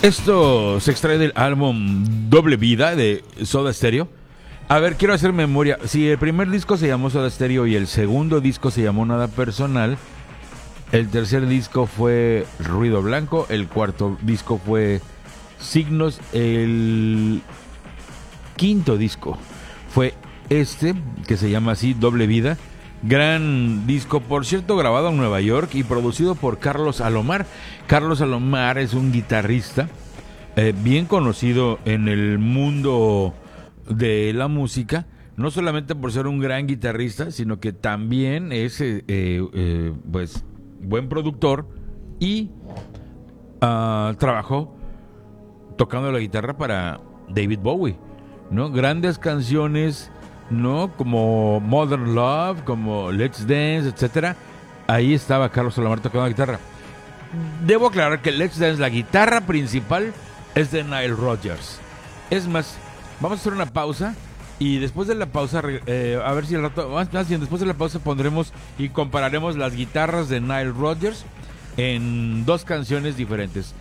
Esto se extrae del álbum Doble Vida de Soda Stereo. A ver, quiero hacer memoria. Si el primer disco se llamó Soda Stereo y el segundo disco se llamó Nada Personal, el tercer disco fue Ruido Blanco, el cuarto disco fue Signos, el quinto disco fue este, que se llama así, Doble Vida. Gran disco, por cierto, grabado en Nueva York y producido por Carlos Alomar. Carlos Alomar es un guitarrista bien conocido en el mundo de la música, no solamente por ser un gran guitarrista, sino que también es pues buen productor y trabajó tocando la guitarra para David Bowie, ¿no? Grandes canciones, ¿no? Como Modern Love, como Let's Dance, etcétera. Ahí estaba Carlos Alomar tocando la guitarra. Debo aclarar que Let's Dance, la guitarra principal, es de Nile Rodgers. Es más, vamos a hacer una pausa y después de la pausa, a ver si el rato, más bien después de la pausa pondremos y compararemos las guitarras de Nile Rodgers en dos canciones diferentes.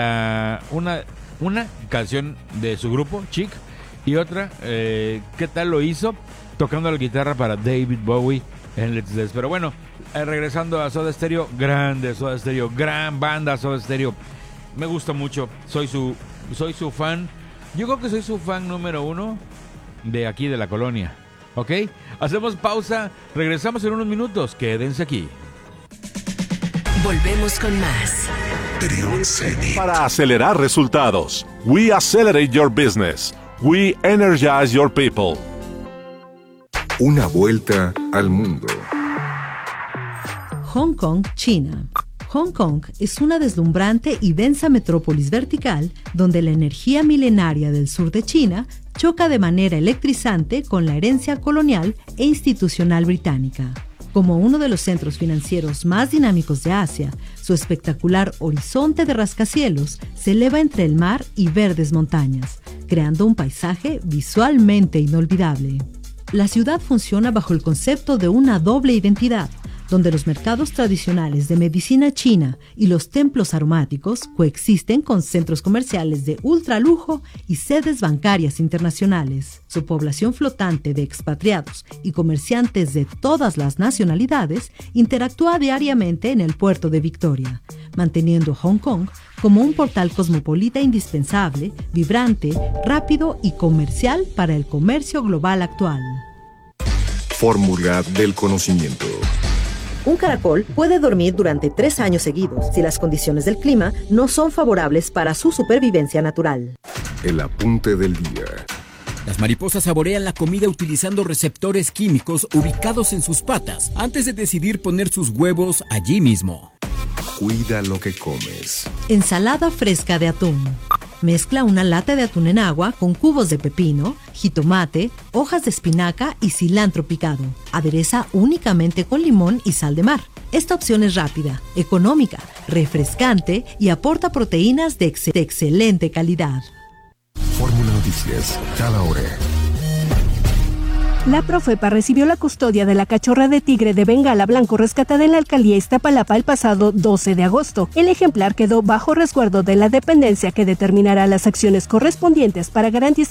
Una canción de su grupo, Chic, y otra, ¿qué tal lo hizo? Tocando la guitarra para David Bowie en Let's Dance. Pero bueno, regresando a Soda Stereo, grande Soda Stereo, gran banda Soda Stereo. Me gusta mucho, soy su fan. Yo creo que soy su fan número uno de aquí de la colonia. ¿Ok? Hacemos pausa, regresamos en unos minutos, quédense aquí. Volvemos con más. Para acelerar resultados, we accelerate your business. We energize your people. Una vuelta al mundo. Hong Kong, China. Hong Kong es una deslumbrante y densa metrópolis vertical donde la energía milenaria del sur de China choca de manera electrizante con la herencia colonial e institucional británica. Como uno de los centros financieros más dinámicos de Asia, su espectacular horizonte de rascacielos se eleva entre el mar y verdes montañas, creando un paisaje visualmente inolvidable. La ciudad funciona bajo el concepto de una doble identidad, donde los mercados tradicionales de medicina china y los templos aromáticos coexisten con centros comerciales de ultralujo y sedes bancarias internacionales. Su población flotante de expatriados y comerciantes de todas las nacionalidades interactúa diariamente en el puerto de Victoria, manteniendo Hong Kong como un portal cosmopolita indispensable, vibrante, rápido y comercial para el comercio global actual. Fórmula del conocimiento. Un caracol puede dormir durante 3 años seguidos si las condiciones del clima no son favorables para su supervivencia natural. El apunte del día. Las mariposas saborean la comida utilizando receptores químicos ubicados en sus patas antes de decidir poner sus huevos allí mismo. Cuida lo que comes. Ensalada fresca de atún. Mezcla una lata de atún en agua con cubos de pepino, jitomate, hojas de espinaca y cilantro picado. Adereza únicamente con limón y sal de mar. Esta opción es rápida, económica, refrescante y aporta proteínas de excelente calidad. Fórmula Noticias, cada hora. La Profepa recibió la custodia de la cachorra de tigre de Bengala blanco rescatada en la alcaldía Iztapalapa el pasado 12 de agosto. El ejemplar quedó bajo resguardo de la dependencia que determinará las acciones correspondientes para garantizar